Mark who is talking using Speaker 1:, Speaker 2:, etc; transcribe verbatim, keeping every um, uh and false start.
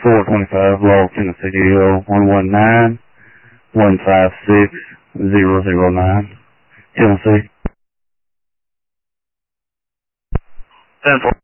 Speaker 1: four twenty-five Laurel, Tennessee, D L one one nine one five six zero zero nine, Tennessee.
Speaker 2: ten four.